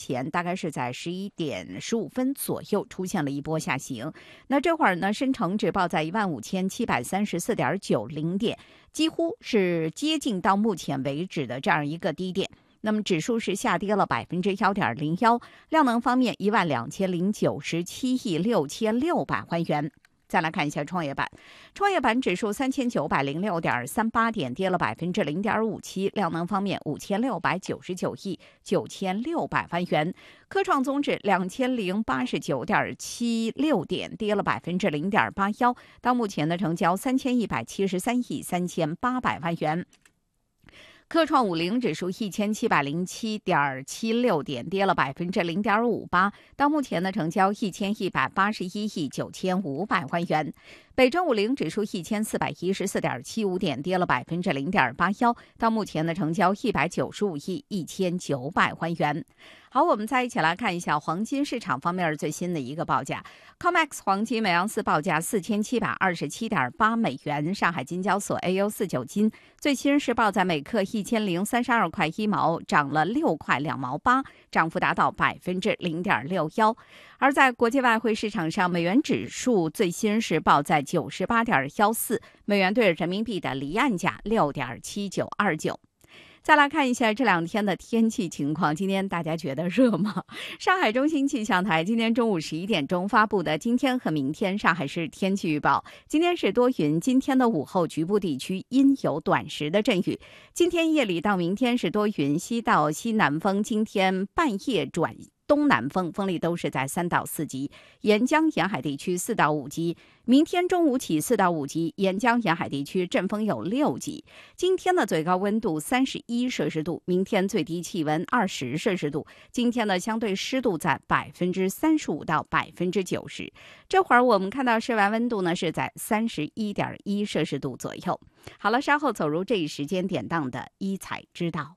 前大概是在11点15分左右出现了一波下行。那这会儿呢，深成指报在15734.90点，几乎是接近到目前为止的这样一个低点。那么指数是下跌了1.01%，量能方面12097亿6600万元。再来看一下创业板，创业板指数3906.38点，跌了0.57%，量能方面5699亿9600万元。科创综指2089.76点，跌了0.81%，到目前的成交3173亿3800万元。科创50指数1707.76点，跌了0.58%，到目前的成交1181亿9500万元。北证50指数1414.75点，跌了0.81%，到目前的成交195亿1900万元。好，我们再一起来看一下黄金市场方面最新的一个报价。COMEX 黄金每盎司报价4727.8美元，上海金交所 AU49 金最新是报在每克1032块1毛，涨了6块2毛8，涨幅达到0.61%。而在国际外汇市场上，美元指数最新是报在98.14，美元兑人民币的离岸价6.7929。再来看一下这两天的天气情况，今天大家觉得热吗？上海中心气象台今天中午11点钟发布的今天和明天上海市天气预报，今天是多云，今天的午后局部地区阴有短时的阵雨，今天夜里到明天是多云，西到西南风，今天半夜转东南风，风力都是在3到4级，沿江沿海地区4到5级。明天中午起4到5级，沿江沿海地区阵风有6级。今天的最高温度31摄氏度，明天最低气温20摄氏度。今天的相对湿度在35%到90%。这会儿我们看到室外温度呢是在31.1摄氏度左右。好了，稍后走入这一时间点档的一财知道。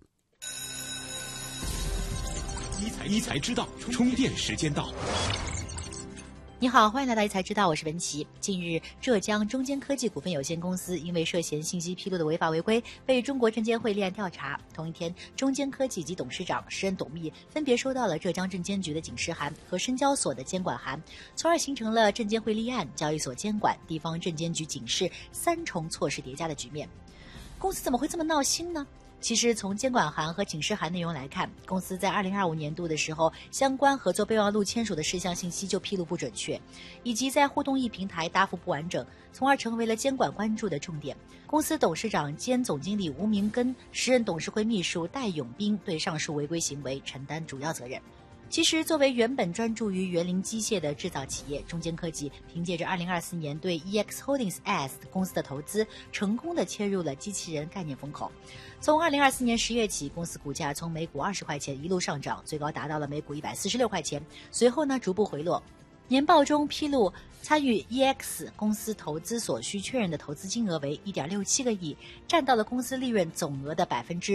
一财知道，充电时间到。 你好，欢迎来到一财知道，我是文琪。近日，浙江中坚科技股份有限公司因为涉嫌信息披露的违法违规，被中国证监会立案调查。同一天，中坚科技及董事长、时任董秘分别收到了浙江证监局的警示函和深交所的监管函，从而形成了证监会立案、交易所监管、地方证监局警示3重措施叠加的局面。公司怎么会这么闹心呢？其实从监管函和警示函内容来看，公司在2025年度的时候，相关合作备忘录签署的事项信息就披露不准确，以及在互动易平台答复不完整，从而成为了监管关注的重点。公司董事长兼总经理吴明根、时任董事会秘书戴永斌对上述违规行为承担主要责任。其实，作为原本专注于园林机械的制造企业，中坚科技凭借着2024年对 EX Holdings S 公司的投资，成功的切入了机器人概念风口。从2024年10月起，公司股价从每股20块钱一路上涨，最高达到了每股146块钱，随后呢逐步回落。年报中披露，参与 EX 公司投资所需确认的投资金额为1.67个亿，占到了公司利润总额的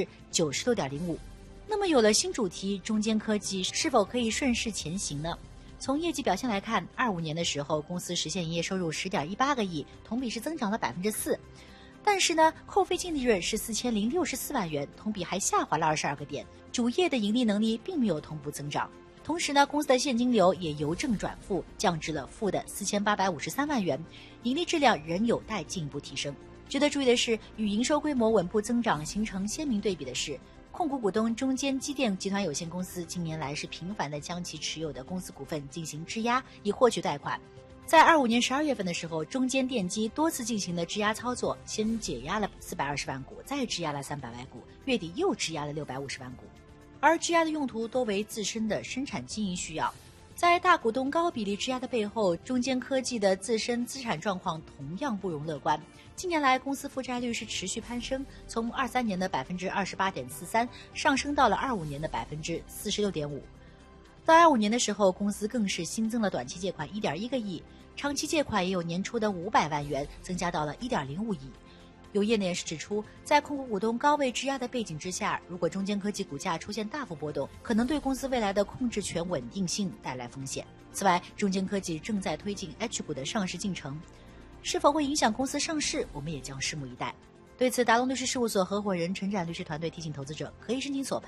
96.05%。那么有了新主题，中坚科技是否可以顺势前行呢？从业绩表现来看，25年的时候，公司实现营业收入10.18个亿，同比是增长了4%。但是呢，扣非净利润是4064万元，同比还下滑了22个点，主业的盈利能力并没有同步增长。同时呢，公司的现金流也由正转负，降至了负的4853万元，盈利质量仍有待进一步提升。值得注意的是，与营收规模稳步增长形成鲜明对比的是，控股股东中坚机电集团有限公司近年来是频繁地将其持有的公司股份进行质押，以获取贷款。在25年12月份的时候，中坚电机多次进行了质押操作，先解压了420万股，再质押了300万股，月底又质押了650万股。而质押的用途多为自身的生产经营需要。在大股东高比例质押的背后，中坚科技的自身资产状况同样不容乐观。近年来，公司负债率是持续攀升，从23年的28.43%上升到了25年的46.5%。到25年的时候，公司更是新增了短期借款1.1个亿，长期借款也有年初的500万元，增加到了1.05亿。有业内人士指出，在控股股东高位质押的背景之下，如果中坚科技股价出现大幅波动，可能对公司未来的控制权稳定性带来风险。此外，中坚科技正在推进 H 股的上市进程，是否会影响公司上市，我们也将拭目以待。对此，达龙律师事务所合伙人陈展律师团队提醒投资者，可以申请索赔。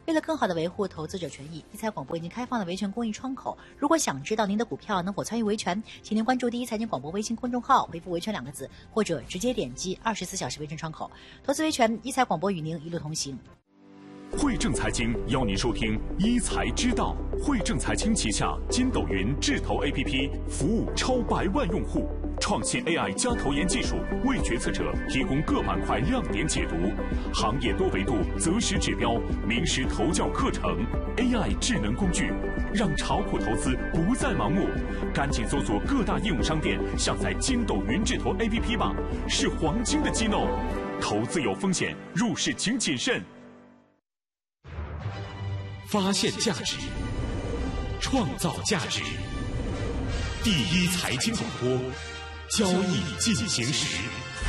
为了更好的维护投资者权益，一财广播已经开放了维权公益窗口。如果想知道您的股票能否参与维权，请您关注第一财经广播微信公众号，回复维权2个字，或者直接点击24小时维权窗口。投资维权，一财广播与您一路同行。 汇正财经邀您收听一财知道。汇正财经旗下筋斗云智投 APP 服务超100万用户，创新 AI 加投研技术，为决策者提供各板块亮点解读，行业多维度择时指标，名师投教课程 ，AI 智能工具，让炒股投资不再盲目。赶紧搜索各大应用商店，下载筋斗云智投 APP 吧，是黄金的机弄。投资有风险，入市请谨慎。发现价值，创造价值。第一财经广播，交易进行时。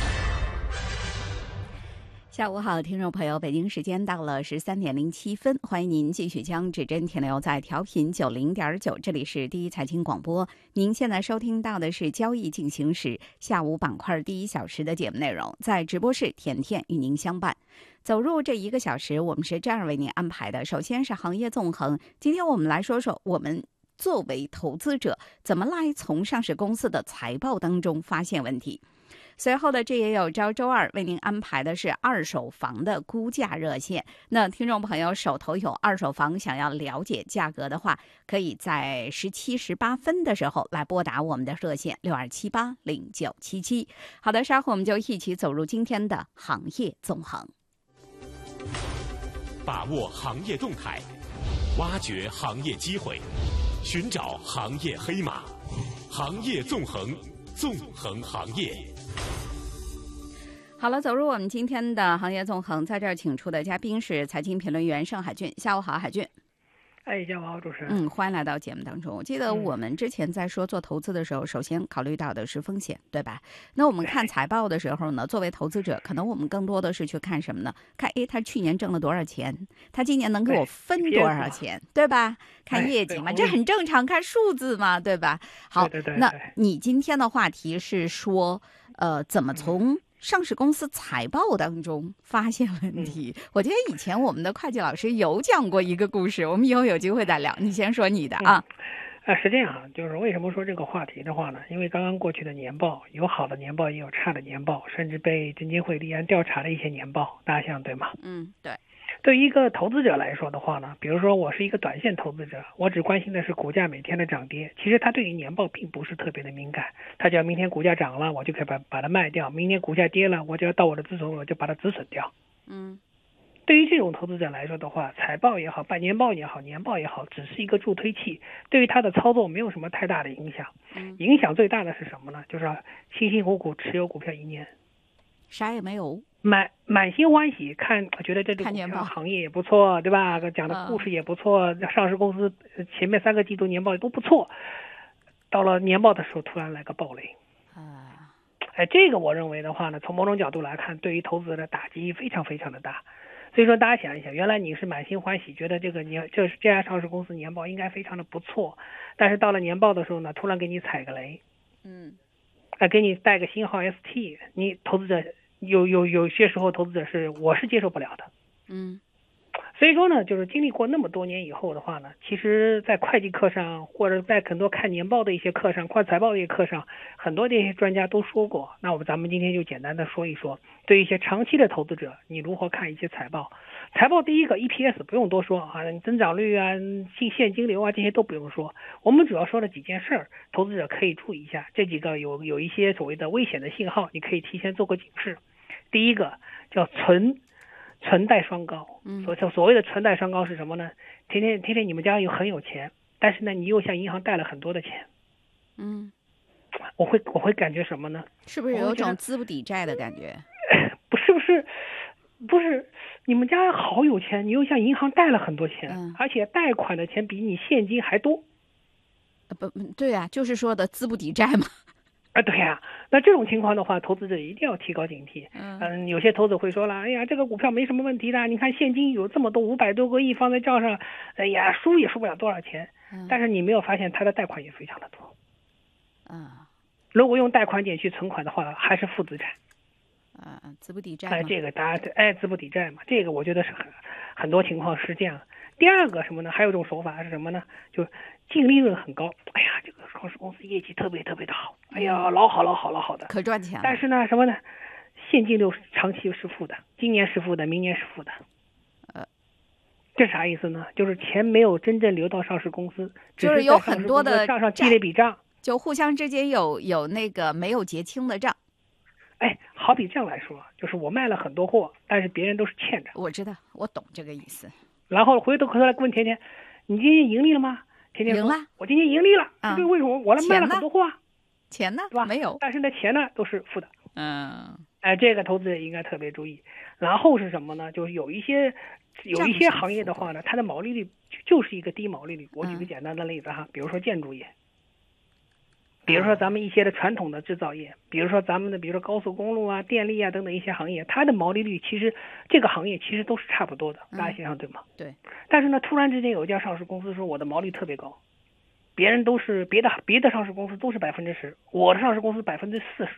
下午好，听众朋友，北京时间到了13:07，欢迎您继续将指针停留在调频90.9，这里是第一财经广播。您现在收听到的是交易进行时下午板块第1小时的节目内容，在直播室甜甜与您相伴。走入这1个小时，我们是这样为您安排的。首先是行业纵横，今天我们来说说我们作为投资者怎么来从上市公司的财报当中发现问题。随后的这也有周2为您安排的是二手房的估价热线。那听众朋友手头有二手房想要了解价格的话，可以在17、18分的时候来拨打我们的热线62780977。好的，稍后我们就一起走入今天的行业纵横。 把握行业动态，挖掘行业机会，寻找行业黑马，行业纵横，纵横行业。 好了，走入我们今天的行业纵横，在这儿请出的嘉宾是财经评论员盛海俊。下午好，海俊。 下午好，主持人。 欢迎来到节目当中。我记得我们之前在说做投资的时候，首先考虑到的是风险，对吧？那我们看财报的时候呢，作为投资者，可能我们更多的是去看什么呢？看他去年挣了多少钱，他今年能给我分多少钱，对吧？看业绩嘛，这很正常，看数字嘛，对吧？好，那你今天的话题是说，怎么从上市公司财报当中发现问题。我记得以前我们的会计老师有讲过一个故事，我们以后有机会再聊。你先说你的啊。 是这样，就是为什么说这个话题的话呢？因为刚刚过去的年报有好的年报，也有差的年报，甚至被证监会立案调查的一些年报，大家想对吗？ 对。 对于一个投资者来说的话呢，比如说我是一个短线投资者，我只关心的是股价每天的涨跌，其实他对于年报并不是特别的敏感，他只要明天股价涨了，我就可以把它卖掉，明天股价跌了，我就要到我的止损，我就把它止损掉。对于这种投资者来说的话，财报也好，半年报也好，年报也好，只是一个助推器，对于他的操作没有什么太大的影响。影响最大的是什么呢？就是辛辛苦苦持有股票1年， 啥也没有， 满心欢喜觉得这个股票行业也不错，对吧？讲的故事也不错，上市公司前面3个季度年报也都不错，到了年报的时候突然来个暴雷。这个我认为的话呢，从某种角度来看，对于投资者的打击非常非常的大。所以说大家想一想，原来你是满心欢喜，觉得这家上市公司年报应该非常的不错，但是到了年报的时候呢，突然给你踩个雷，给你带个星号 ST， 你投资者有些时候投资者我是接受不了的。所以说呢，就是经历过那么多年以后的话呢，其实在会计课上，或者在很多看年报的一些课上，看财报的一些课上，很多这些专家都说过。那咱们今天就简单的说一说，对于一些长期的投资者，你如何看一些财报。财报第一个 EPS 不用多说啊，增长率啊、现金流啊这些都不用说。我们主要说的几件事儿，投资者可以注意一下。这几个有一些所谓的危险的信号，你可以提前做个警示。第一个叫存贷双高。所谓的存贷双高是什么呢？天天你们家很有钱，但是呢你又向银行贷了很多的钱。我会感觉什么呢？ 是不是有种资不抵债的感觉？ 不是，你们家好有钱，你又向银行贷了很多钱，而且贷款的钱比你现金还多。 对啊，就是说的资不抵债嘛。 对呀，那这种情况的话，投资者一定要提高警惕。有些投资者会说了，哎呀，这个股票没什么问题的，你看现金有这么多500多个亿放在账上，哎呀，输也输不了多少钱。但是你没有发现他的贷款也非常的多。如果用贷款点去存款的话，还是负资产。 资不抵债。 这个大家资不抵债嘛，这个我觉得是很多情况是这样。第二个什么呢？还有一种手法是什么呢？就净利润很高。哎呀，这个上市公司业绩特别特别的好，哎呀，老好的， 可赚钱了。 但是呢，什么呢？现金流长期是负的，今年是负的，明年是负的。这啥意思呢？就是钱没有真正流到上市公司， 就是有很多的账上积累笔账， 就互相之间有那个没有结清的账。 好比这样来说，就是我卖了很多货，但是别人都是欠着。 我知道，我懂这个意思。 然后回头来问甜甜，你今天盈利了吗？甜甜说， 赢了， 我今天盈利了。这为什么？我卖了很多货啊。 钱呢？ 对吧？ 没有。 但是呢，钱呢都是负的。这个投资者应该特别注意。然后是什么呢？就是有一些行业的话呢，它的毛利率就是一个低毛利率。我举个简单的例子哈，比如说建筑业，比如说咱们一些的传统的制造业，比如说咱们的比如说高速公路啊、电力啊等等一些行业，它的毛利率其实这个行业其实都是差不多的，大家想想对吗？ 对。 但是呢，突然之间有一家上市公司说我的毛利特别高，别人都是别的上市公司都是10%，我的上市公司40%。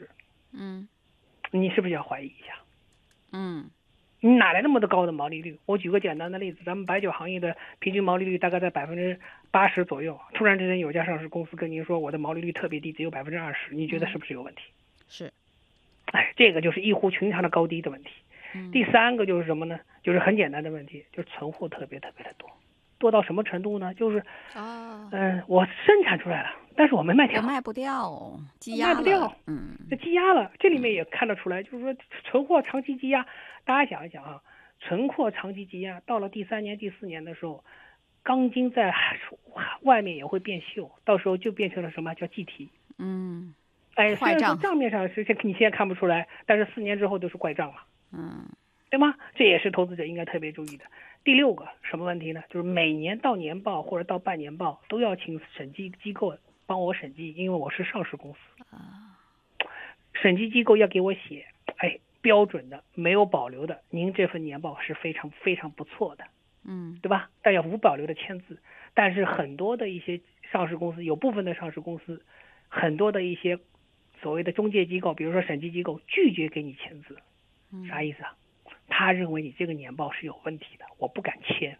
你是不是要怀疑一下？你哪来那么多高的毛利率？我举个简单的例子，咱们白酒行业的平均毛利率大概在80%左右，突然之间有家上市公司跟您说我的毛利率特别低，只有20%，你觉得是不是有问题？ 是。 这个就是异乎寻常的高低的问题。第三个就是什么呢？就是很简单的问题，就是存货特别特别的多到什么程度呢？就是我生产出来了，但是我没卖掉， 我卖不掉，积压了， 卖不掉，这积压了。这里面也看得出来，就是说存货长期积压。大家想一想啊，存货长期积压，到了第3年、第4年的时候，钢筋在外面也会变锈，到时候就变成了什么叫计提。虽然说账面上你现在看不出来，但是4年之后都是怪账了。对吗？这也是投资者应该特别注意的。第6个什么问题呢？就是每年到年报或者到半年报都要请审计机构帮我审计，因为我是上市公司。审计机构要给我写，标准的，没有保留的，您这份年报是非常非常不错的。对吧？但要无保留的签字。但是很多的一些上市公司，有部分的上市公司，很多的一些所谓的中介机构，比如说审计机构拒绝给你签字。啥意思啊？他认为你这个年报是有问题的，我不敢签。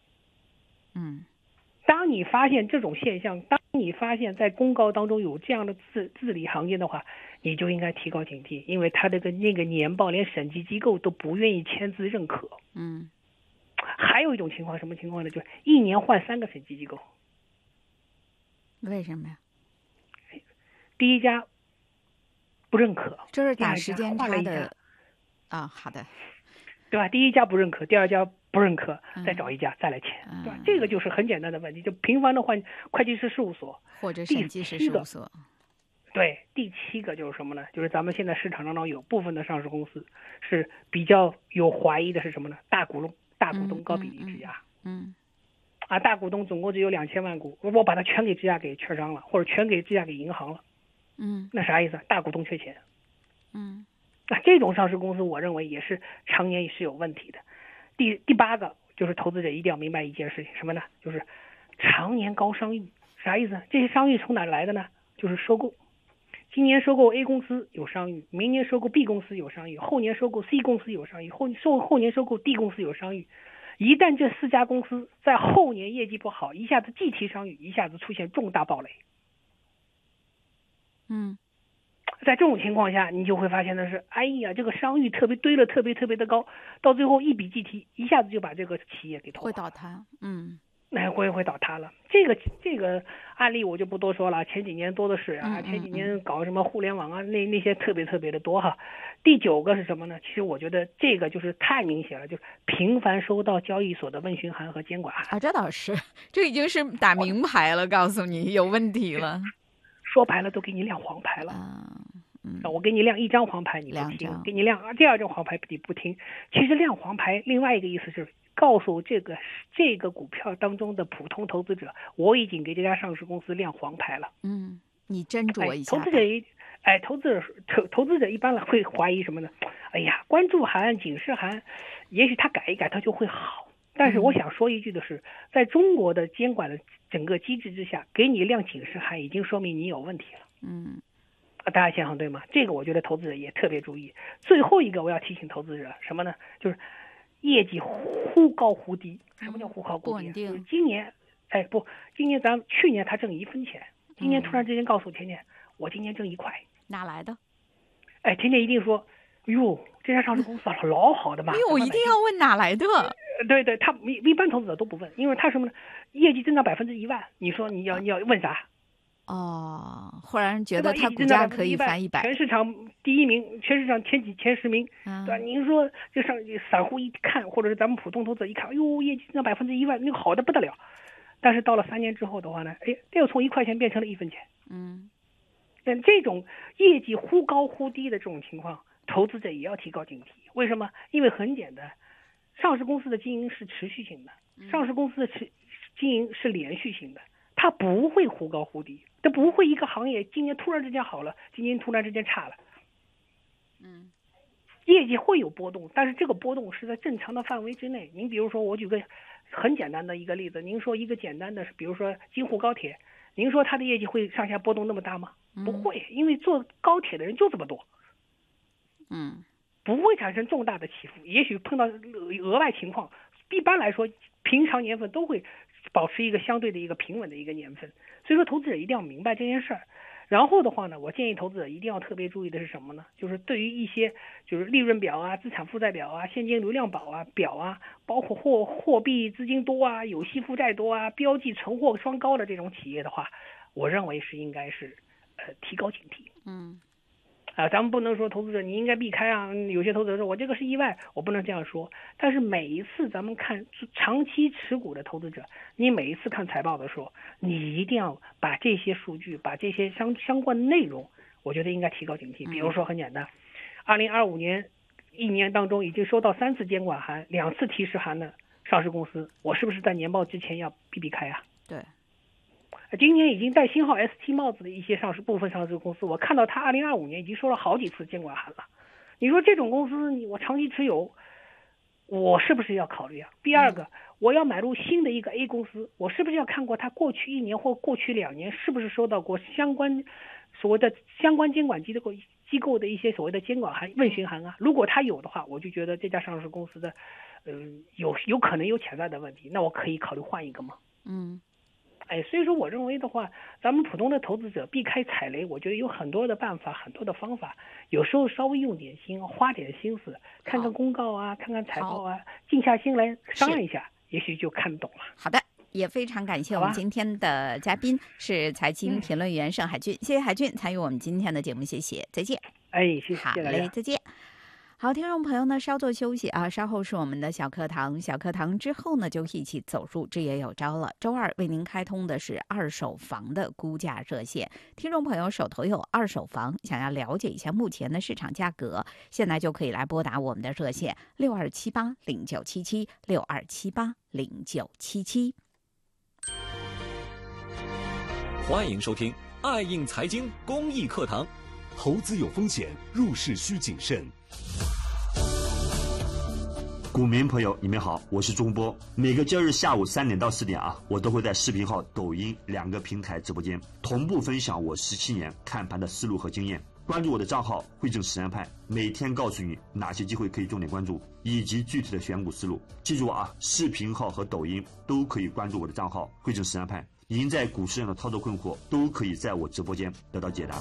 当你发现这种现象，当你发现在公告当中有这样的字里行间的话，你就应该提高警惕，因为他那个年报连审计机构都不愿意签字认可。还有一种情况，什么情况呢？就是1年换3个审计机构。 为什么呀？ 第一家不认可， 这是打时间差的。好的。 对吧？第一家不认可，第二家不认可，再找一家再来签，对吧？这个就是很简单的问题，就频繁的换会计师事务所或者审计师事务所。 对，第7个就是什么呢？就是咱们现在市场当中有部分的上市公司是比较有怀疑的是什么呢？大股东高比例质押。大股东总共只有2000万股，我把它全给质押给券商了，或者全给质押给银行了。那啥意思？大股东缺钱。这种上市公司，我认为也是常年是有问题的。第8个就是投资者一定要明白一件事情，什么呢？就是常年高商誉。啥意思？这些商誉从哪来的呢？就是收购。今年收购 A 公司有商誉，明年收购 B 公司有商誉，后年收购 C 公司有商誉，后年收购 D 公司有商誉。一旦这4家公司在后年业绩不好，一下子计提商誉，一下子出现重大暴雷。在这种情况下，你就会发现的是，这个商誉堆了特别特别的高，到最后一笔计提，一下子就把这个企业给拖垮了， 会倒塌。 会倒塌了。这个案例我就不多说了，前几年多的是啊，前几年搞什么互联网啊，那些特别特别的多哈。第9个是什么呢？其实我觉得这个就是太明显了，就是频繁收到交易所的问询函和监管函。 这倒是，这已经是打明牌了，告诉你有问题了。 说白了都给你亮黄牌了。我给你亮1张黄牌你不听，给你亮第2张黄牌你不听。其实亮黄牌另外一个意思是告诉这个股票当中的普通投资者，我已经给这家上市公司亮黄牌了。 你斟酌一下。 投资者一般会怀疑什么呢？关注函、警示函，也许他改一改他就会好。但是我想说一句的是，在中国的监管的整个机制之下，给你亮警示函已经说明你有问题了。 大家想想对吗？这个我觉得投资者也特别注意。最后一个我要提醒投资者什么呢？就是业绩忽高忽低。什么叫忽高忽低？就是今年，今年去年他挣1分钱，今年突然之间告诉甜甜，我今年挣1块， 哪来的？ 甜甜一定说，哟，这家上市公司老好的嘛。 我一定要问哪来的。 对，他一般投资者都不问，因为他什么呢？业绩增长100%，你说你要问啥？ 忽然觉得它股价可以翻100， 全市场第1名，全市场前10名，对吧？您说就上散户一看，或者是咱们普通投资者一看，哟，业绩增长100%，那个好的不得了。但是到了3年之后的话呢，这又从1块钱变成了1分钱。这种业绩忽高忽低的这种情况，投资者也要提高警惕。为什么？因为很简单，上市公司的经营是持续性的，上市公司的经营是连续性的，它不会忽高忽低，它不会一个行业今年突然之间好了，今年突然之间差了。业绩会有波动，但是这个波动是在正常的范围之内。您比如说，我举个很简单的一个例子，您说一个简单的，比如说京沪高铁，您说它的业绩会上下波动那么大吗？不会，因为坐高铁的人就这么多，不会产生重大的起伏。也许碰到额外情况，一般来说平常年份都会保持一个相对的一个平稳的一个年份。所以说投资者一定要明白这件事儿。然后的话呢，我建议投资者一定要特别注意的是什么呢？就是对于一些就是利润表啊、资产负债表啊、现金流量表啊，包括货币资金多啊、有息负债多啊、标记存货双高的这种企业的话，我认为应该是提高警惕。咱们不能说投资者你应该避开啊。有些投资者说我这个是意外，我不能这样说。但是每一次咱们看长期持股的投资者，你每一次看财报的时候，你一定要把这些数据，把这些相关的内容，我觉得应该提高警惕。比如说很简单，2025年1年当中已经收到3次监管函、2次提示函的上市公司，我是不是在年报之前要避开啊？ 对。 今年已经戴星号 ST 帽子的一些部分上市公司，我看到他2025年已经收了好几次监管函了。你说这种公司我长期持有，我是不是要考虑啊？第二个，我要买入新的一个 A 公司，我是不是要看过他过去1年或过去2年是不是收到过所谓的相关监管机构的一些所谓的监管函、问询函啊？如果他有的话，我就觉得这家上市公司的有可能有潜在的问题，那我可以考虑换一个吗？所以说我认为的话，咱们普通的投资者避开踩雷，我觉得有很多的办法，很多的方法。有时候稍微用点心，花点心思，看看公告啊，看看财报啊，静下心来商量一下，也许就看懂了。 好的，也非常感谢我们今天的嘉宾是财经评论员盛海俊，谢谢海俊参与我们今天的节目，谢谢，再见。 谢谢。 好嘞，再见。好，听众朋友呢，稍作休息啊，稍后是我们的小课堂。小课堂之后呢，就一起走入这也有招了。周二为您开通的是二手房的估价热线，听众朋友手头有二手房，想要了解一下目前的市场价格，现在就可以来拨打我们的热线62780977，62780977。 欢迎收听爱映财经公益课堂。 投资有风险，入市需谨慎。股民朋友，你们好，我是钟波。每个交易日下午3点到4点我都会在视频号、抖音2个平台直播间同步分享我17年看盘的思路和经验。关注我的账号汇正实战派，每天告诉你哪些机会可以重点关注，以及具体的选股思路。记住视频号和抖音都可以关注我的账号汇正实战派。您在股市上的操作困惑，都可以在我直播间得到解答。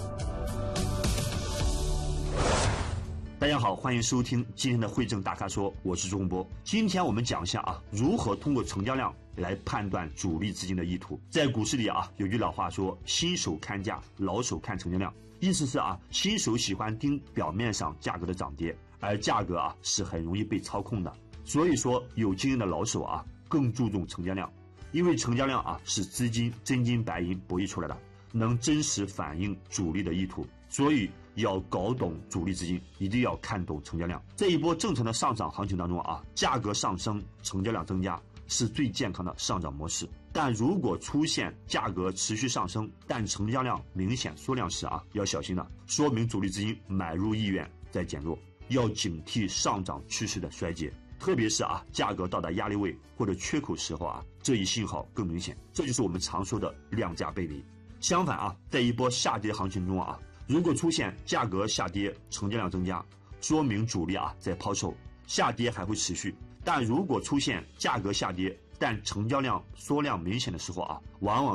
大家好，欢迎收听今天的汇正大咖说，我是钟波。今天我们讲一下如何通过成交量来判断主力资金的意图。在股市里有句老话说，新手看价，老手看成交量。意思是新手喜欢盯表面上价格的涨跌，而价格是很容易被操控的。所以说有经验的老手更注重成交量，因为成交量是资金真金白银博弈出来的，能真实反映主力的意图。所以要搞懂主力资金，一定要看懂成交量。这一波正常的上涨行情当中价格上升，成交量增加是最健康的上涨模式。但如果出现价格持续上升，但成交量明显缩量时要小心了，说明主力资金买入意愿在减弱，要警惕上涨趋势的衰竭。特别是价格到达压力位或者缺口时候这一信号更明显。这就是我们常说的量价背离。相反在一波下跌行情中如果出现价格下跌、成交量增加，说明主力在抛售，下跌还会持续。但如果出现价格下跌但成交量缩量明显的时候往往